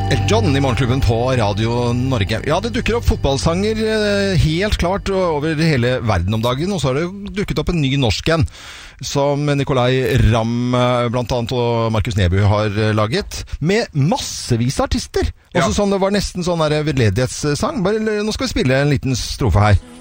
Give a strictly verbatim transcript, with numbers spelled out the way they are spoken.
John i Morgenklubben på Radio Norge. Ja, det dukker opp fotballsanger helt klart over hele verden om dagen, og så har det dukket opp en ny norsk en, som Nicolai Ramm blant annet og Markus Neby har laget, med massevis av artister. Også ja. Sånn, det var nesten sånn der veldedighetssang. Bare, nå skal vi spille en liten strofe her.